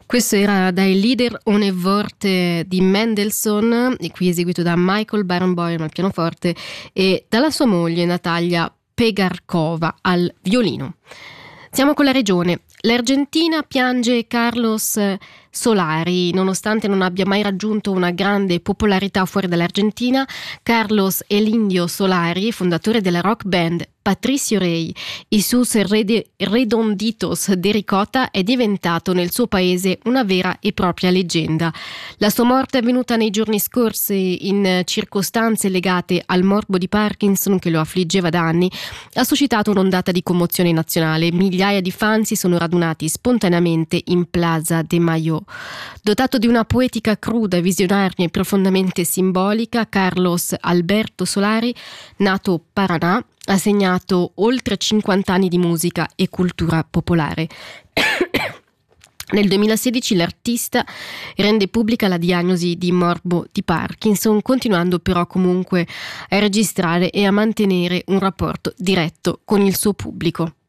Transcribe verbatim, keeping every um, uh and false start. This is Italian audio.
Questo era dai Lieder ohne Worte di Mendelssohn, e qui eseguito da Michael Barenboim al pianoforte e dalla sua moglie Natalia Pegarkova al violino. Siamo con la regione. L'Argentina piange Carlos Solari. Nonostante non abbia mai raggiunto una grande popolarità fuori dall'Argentina, Carlos El Indio Solari, fondatore della rock band Patricio Rey y sus Redonditos de Ricota, è diventato nel suo paese una vera e propria leggenda. La sua morte è avvenuta nei giorni scorsi in circostanze legate al morbo di Parkinson che lo affliggeva da anni. Ha suscitato un'ondata di commozione nazionale. Migliaia di fan si sono radunati spontaneamente in Plaza de Mayo. Dotato di una poetica cruda, visionaria e profondamente simbolica, Carlos Alberto Solari, nato a Paraná, ha segnato oltre cinquanta anni di musica e cultura popolare. Nel duemilasedici l'artista rende pubblica la diagnosi di morbo di Parkinson, continuando però comunque a registrare e a mantenere un rapporto diretto con il suo pubblico.